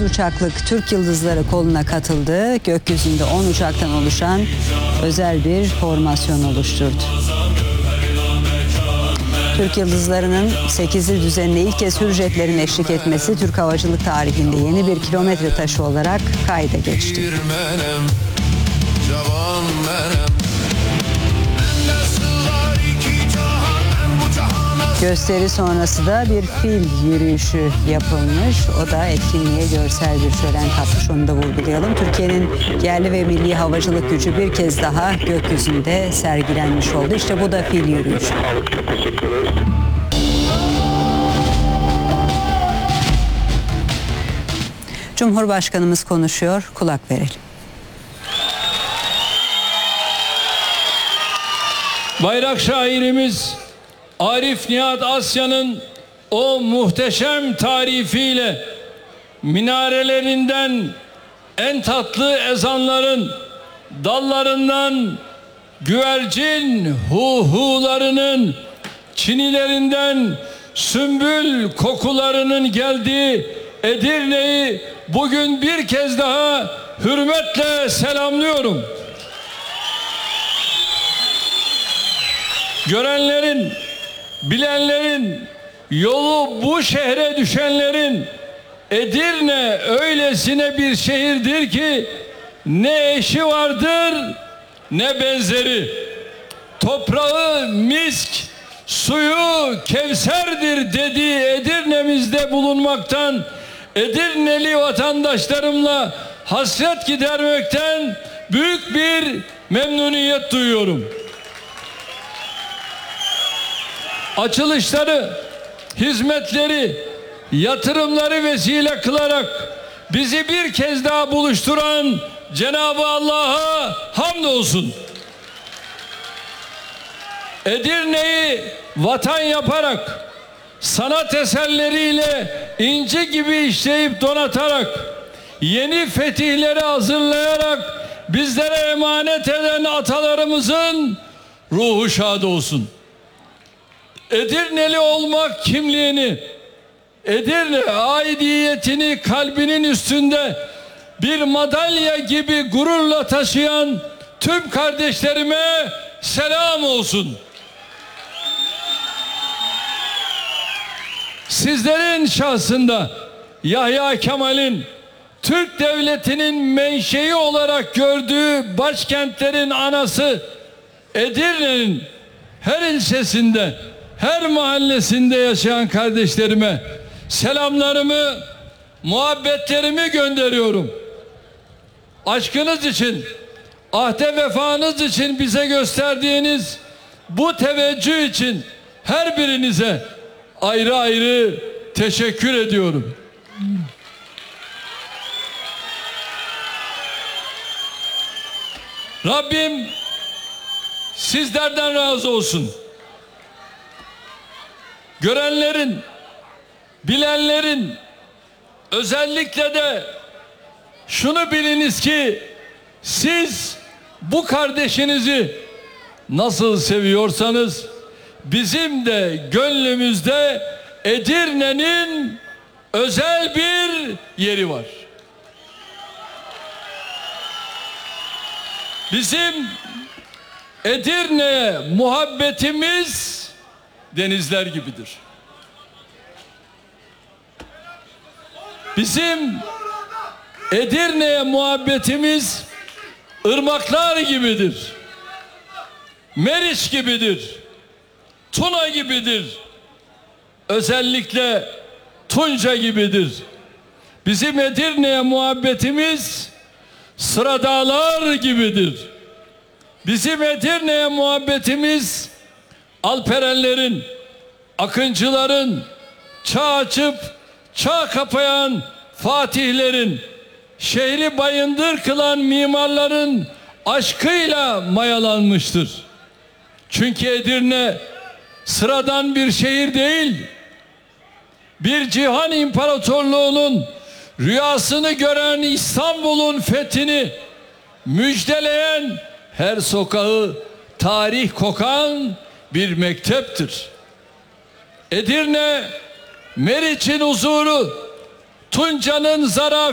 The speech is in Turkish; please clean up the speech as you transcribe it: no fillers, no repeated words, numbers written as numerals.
uçaklık Türk Yıldızları koluna katıldı. Gökyüzünde 10 uçaktan oluşan özel bir formasyon oluşturdu. Türk Yıldızları'nın 8'li düzenine ilk kez Hürjetlerin eşlik etmesi Türk havacılık tarihinde yeni bir kilometre taşı olarak kayda geçti. Gösteri sonrası da bir fil yürüyüşü yapılmış. O da etkinliğe görsel bir şölen katmış. Onu da vurgulayalım. Türkiye'nin yerli ve milli havacılık gücü bir kez daha gökyüzünde sergilenmiş oldu. İşte bu da fil yürüyüşü. Cumhurbaşkanımız konuşuyor. Kulak verelim. Bayrak şairimiz Arif Nihat Asya'nın o muhteşem tarifiyle minarelerinden en tatlı ezanların, dallarından güvercin huhularının, çinilerinden sümbül kokularının geldiği Edirne'yi bugün bir kez daha hürmetle selamlıyorum. Görenlerin, bilenlerin, yolu bu şehre düşenlerin, Edirne öylesine bir şehirdir ki ne eşi vardır ne benzeri. Toprağı misk, suyu kevserdir dediği Edirne'mizde bulunmaktan, Edirneli vatandaşlarımla hasret gidermekten büyük bir memnuniyet duyuyorum. Açılışları, hizmetleri, yatırımları vesile kılarak bizi bir kez daha buluşturan Cenab-ı Allah'a hamdolsun. Edirne'yi vatan yaparak, sanat eserleriyle inci gibi işleyip donatarak, yeni fetihleri hazırlayarak bizlere emanet eden atalarımızın ruhu şad olsun. Edirneli olmak kimliğini, Edirne aidiyetini kalbinin üstünde bir madalya gibi gururla taşıyan tüm kardeşlerime selam olsun. Sizlerin şahsında Yahya Kemal'in Türk Devleti'nin menşei olarak gördüğü başkentlerin anası Edirne'nin her ilçesinde, her mahallesinde yaşayan kardeşlerime selamlarımı, muhabbetlerimi gönderiyorum. Aşkınız için, ahde vefanız için bize gösterdiğiniz bu teveccüh için her birinize ayrı ayrı teşekkür ediyorum. Rabbim sizlerden razı olsun. Görenlerin, bilenlerin, özellikle de şunu biliniz ki siz bu kardeşinizi nasıl seviyorsanız bizim de gönlümüzde Edirne'nin özel bir yeri var. Bizim Edirne'ye muhabbetimiz denizler gibidir. Bizim Edirne'ye muhabbetimiz ırmaklar gibidir. Meriç gibidir. Tuna gibidir. Özellikle Tunca gibidir. Bizim Edirne'ye muhabbetimiz Sıra Dağlar gibidir. Bizim Edirne'ye muhabbetimiz Alperenlerin, Akıncıların, çağ açıp çağ kapayan fatihlerin, şehri bayındır kılan mimarların aşkıyla mayalanmıştır. Çünkü Edirne sıradan bir şehir değil, bir cihan imparatorluğunun rüyasını gören İstanbul'un fethini müjdeleyen, her sokağı tarih kokan bir mekteptir. Edirne, Meriç'in huzuru, Tunca'nın zarafeti,